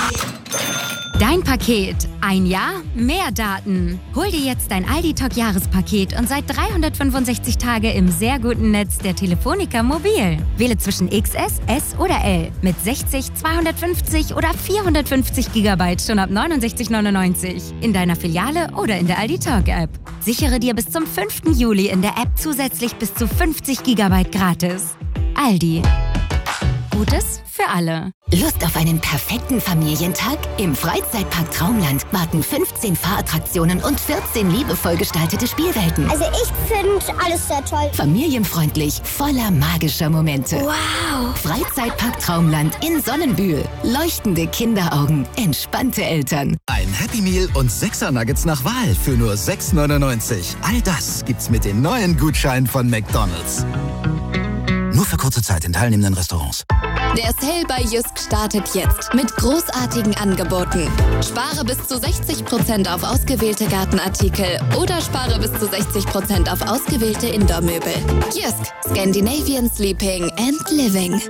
Dein Paket. Ein Jahr, mehr Daten. Hol dir jetzt dein Aldi-Talk-Jahrespaket und seit 365 Tage im sehr guten Netz der Telefonica Mobil. Wähle zwischen XS, S oder L mit 60, 250 oder 450 GB schon ab 69,99 in deiner Filiale oder in der Aldi-Talk-App. Sichere dir bis zum 5. Juli in der App zusätzlich bis zu 50 GB gratis. Aldi. Gutes für alle. Lust auf einen perfekten Familientag? Im Freizeitpark Traumland warten 15 Fahrattraktionen und 14 liebevoll gestaltete Spielwelten. Also ich finde alles sehr toll. Familienfreundlich, voller magischer Momente. Wow! Freizeitpark Traumland in Sonnenbühl. Leuchtende Kinderaugen, entspannte Eltern. Ein Happy Meal und 6er Nuggets nach Wahl für nur 6,99. All das gibt's mit den neuen Gutscheinen von McDonald's. Nur für kurze Zeit in teilnehmenden Restaurants. Der Sale bei Jysk startet jetzt mit großartigen Angeboten. Spare bis zu 60% auf ausgewählte Gartenartikel oder spare bis zu 60% auf ausgewählte Indoor-Möbel. Jysk, Scandinavian Sleeping and Living.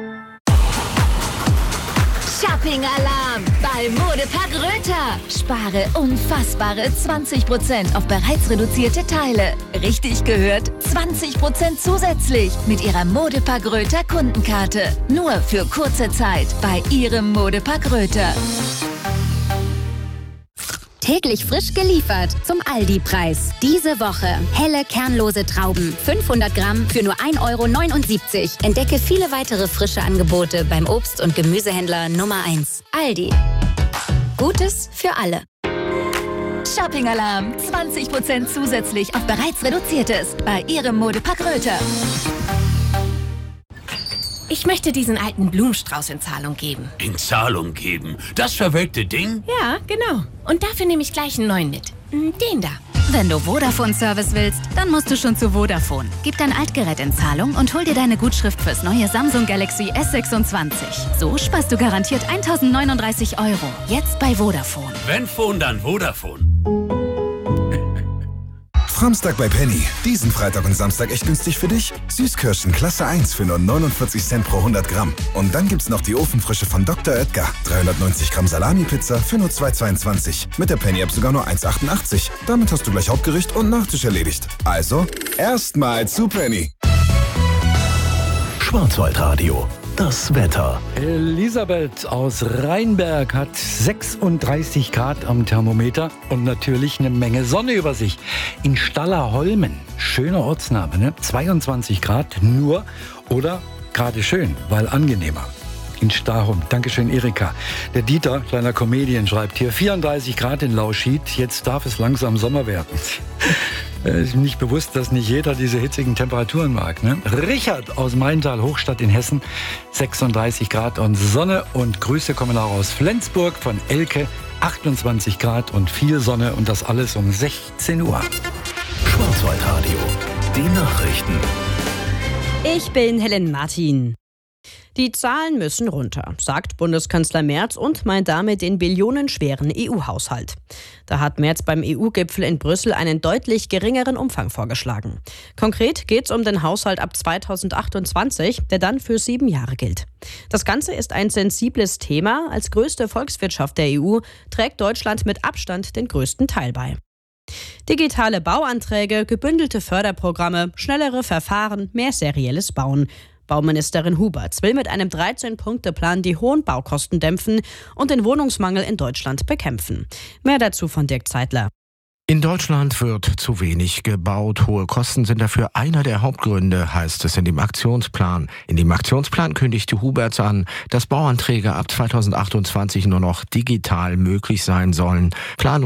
Shopping-Alarm bei Modepark Röther. Spare unfassbare 20% auf bereits reduzierte Teile. Richtig gehört, 20% zusätzlich mit Ihrer Modepark Röther Kundenkarte. Nur für kurze Zeit bei Ihrem Modepark Röther. Täglich frisch geliefert zum Aldi-Preis. Diese Woche helle, kernlose Trauben. 500 Gramm für nur 1,79 €. Entdecke viele weitere frische Angebote beim Obst- und Gemüsehändler Nummer 1. Aldi. Gutes für alle. Shopping-Alarm, 20% zusätzlich auf bereits reduziertes bei Ihrem Modepark Röther. Ich möchte diesen alten Blumenstrauß in Zahlung geben. In Zahlung geben? Das verwelkte Ding? Ja, genau. Und dafür nehme ich gleich einen neuen mit. Den da. Wenn du Vodafone-Service willst, dann musst du schon zu Vodafone. Gib dein Altgerät in Zahlung und hol dir deine Gutschrift fürs neue Samsung Galaxy S26. So sparst du garantiert 1.039 €. Jetzt bei Vodafone. Wenn Phone, dann Vodafone. Samstag bei Penny. Diesen Freitag und Samstag echt günstig für dich. Süßkirschen Klasse 1 für nur 49 Cent pro 100 Gramm. Und dann gibt's noch die Ofenfrische von Dr. Oetker. 390 Gramm Salami-Pizza für nur 2,22. Mit der Penny-App sogar nur 1,88. Damit hast du gleich Hauptgericht und Nachtisch erledigt. Also, erstmal zu Penny. Schwarzwaldradio. Das Wetter. Elisabeth aus Rheinberg hat 36 Grad am Thermometer und natürlich eine Menge Sonne über sich. In Stallerholmen, schöner Ortsname, ne? 22 Grad nur oder gerade schön, weil angenehmer. In Stahum. Dankeschön, Erika. Der Dieter, kleiner Comedian, schreibt hier 34 Grad in Lauschid. Jetzt darf es langsam Sommer werden. Ist nicht bewusst, dass nicht jeder diese hitzigen Temperaturen mag. Ne? Richard aus Maintal, Hochstadt in Hessen, 36 Grad und Sonne. Und Grüße kommen auch aus Flensburg von Elke, 28 Grad und viel Sonne. Und das alles um 16 Uhr. Schwarzwaldradio. Die Nachrichten. Ich bin Helen Martin. Die Zahlen müssen runter, sagt Bundeskanzler Merz und meint damit den billionenschweren EU-Haushalt. Da hat Merz beim EU-Gipfel in Brüssel einen deutlich geringeren Umfang vorgeschlagen. Konkret geht es um den Haushalt ab 2028, der dann für 7 Jahre gilt. Das Ganze ist ein sensibles Thema. Als größte Volkswirtschaft der EU trägt Deutschland mit Abstand den größten Teil bei. Digitale Bauanträge, gebündelte Förderprogramme, schnellere Verfahren, mehr serielles Bauen. Bauministerin Huberts will mit einem 13-Punkte-Plan die hohen Baukosten dämpfen und den Wohnungsmangel in Deutschland bekämpfen. Mehr dazu von Dirk Zeitler. In Deutschland wird zu wenig gebaut. Hohe Kosten sind dafür einer der Hauptgründe, heißt es in dem Aktionsplan. In dem Aktionsplan kündigte Huberts an, dass Bauanträge ab 2028 nur noch digital möglich sein sollen. Plan